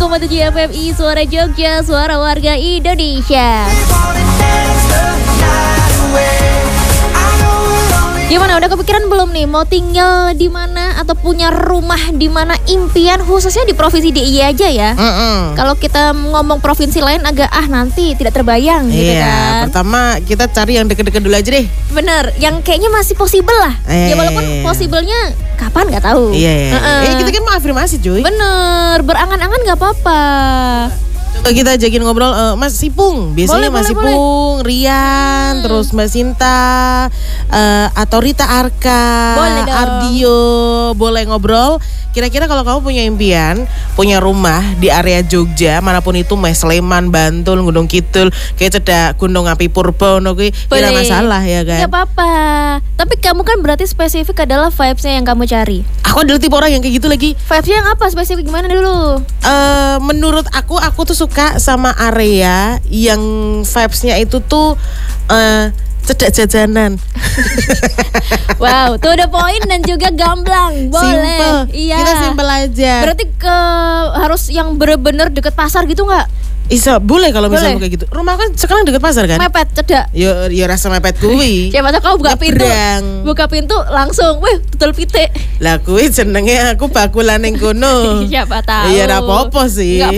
105,7 FMI Suara Jogja, suara warga Indonesia. Gimana, udah kepikiran belum nih mau tinggal di mana atau punya rumah di mana? Impian khususnya di provinsi DIY aja ya. Kalau kita ngomong provinsi lain agak nanti tidak terbayang gitu kan. Pertama kita cari yang deket-deket dulu aja deh. Bener, yang kayaknya masih possible lah. Ya walaupun possible-nya kapan nggak tahu. Kita kan mau afirmasi cuy. Bener, berangan-angan nggak apa-apa. Coba kita ajakin ngobrol Mas Sipung. Biasanya Mas Sipung, Rian, terus Mbak Sinta, atau Rita Arka, Ardio, boleh ngobrol. Kira-kira kalau kamu punya impian, punya rumah di area Jogja, manapun itu, Sleman, Bantul, Gunung Kidul, kayak cedak Gunung Api Purba, kira masalah ya kan? Gak apa-apa. Tapi kamu kan berarti spesifik adalah vibes-nya yang kamu cari. Aku adalah tipe orang yang kayak gitu lagi. Vibes-nya yang apa? Spesifik gimana dulu? Menurut aku tuh suka sama area yang vibes-nya itu tuh cedak jajanan. Wow, tuh udah poin dan juga gamblang. Boleh. Simple. Iya. Kita simple aja. Berarti harus yang bener-bener deket pasar gitu nggak? Bisa, boleh kalau misalnya kayak gitu. Rumah kan sekarang deket pasar kan? Mepet, cedak. Yo rasa mepet kuwi. Siapa tahu kau buka pintu langsung, wih, tutul pite. Lah kuwi jenenge aku bakulan ning kono. Siapa tahu. Iya, ora apa-apa sih. Nggak